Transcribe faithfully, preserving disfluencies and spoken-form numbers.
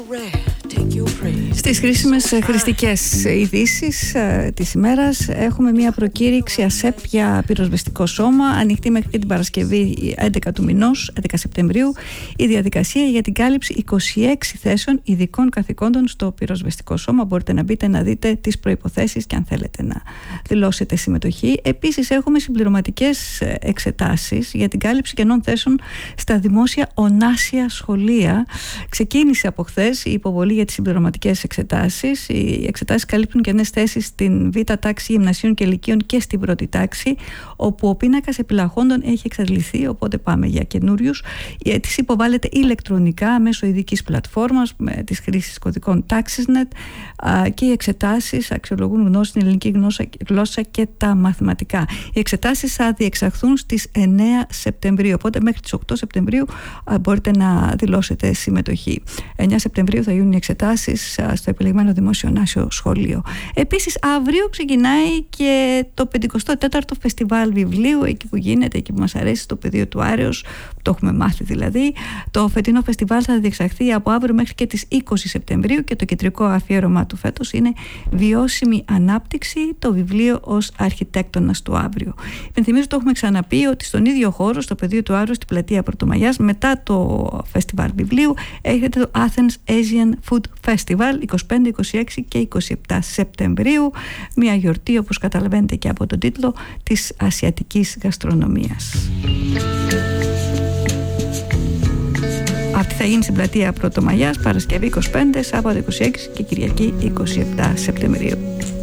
Στις χρήσιμες χριστικές ειδήσεις ε, της ημέρας έχουμε μια προκήρυξη ΑΣΕΠ για πυροσβεστικό σώμα, ανοιχτή μέχρι και την Παρασκευή έντεκα του μηνός, έντεκα Σεπτεμβρίου, η διαδικασία για την κάλυψη είκοσι έξι θέσεων ειδικών καθηκόντων στο πυροσβεστικό σώμα. Μπορείτε να μπείτε να δείτε τις προϋποθέσεις και αν θέλετε να δηλώσετε συμμετοχή. Επίσης έχουμε συμπληρωματικές εξετάσεις για την κάλυψη κενών θέσεων στα δημόσια ονάσια σχολεία. Ξεκίνησε από χθες η υποβολή για τις συμπληρωματικές εξετάσεις. Οι εξετάσεις καλύπτουν κενές θέσεις στην β' τάξη γυμνασίων και λυκείων και στην πρώτη τάξη, όπου ο πίνακας επιλαχόντων έχει εξαντληθεί, οπότε πάμε για καινούριους. Η αίτηση υποβάλλεται ηλεκτρονικά μέσω ειδικής πλατφόρμας με τις χρήσεις κωδικών TaxisNet και οι εξετάσεις αξιολογούν γνώση στην ελληνική γλώσσα και τα μαθηματικά. Οι εξετάσεις θα διεξαχθούν στις εννέα Σεπτεμβρίου, οπότε μέχρι τις οκτώ Σεπτεμβρίου μπορείτε να δηλώσετε συμμετοχή. εννέα Σεπτεμβρίου θα γίνουν οι εξετάσεις στο επιλεγμένο δημοσιονάσιο σχολείο. Επίσης, αύριο ξεκινάει και το πενηκοστό τέταρτο Φεστιβάλ Βιβλίου, εκεί που γίνεται, εκεί που μας αρέσει, στο πεδίο του Άρεως, το έχουμε μάθει δηλαδή. Το φετινό φεστιβάλ θα διεξαχθεί από αύριο μέχρι και τις είκοσι Σεπτεμβρίου και το κεντρικό αφιέρωμα του φέτος είναι «Βιώσιμη ανάπτυξη, το βιβλίο ως αρχιτέκτονας του αύριο». Υπενθυμίζω, το έχουμε ξαναπεί, ότι στον ίδιο χώρο, στο πεδίο του Άρεως, στην πλατεία Πρωτομαγιάς, μετά το Φεστιβάλ Βιβλίου, έχετε το Athens Asian Food Festival είκοσι πέντε, είκοσι έξι και είκοσι επτά Σεπτεμβρίου, μια γιορτή, όπως καταλαβαίνετε και από τον τίτλο, της ασιατικής γαστρονομίας. Αυτή θα γίνει στην πλατεία Πρωτομαγιάς Παρασκευή είκοσι πέντε, Σάββατο είκοσι έξι και Κυριακή είκοσι επτά Σεπτεμβρίου.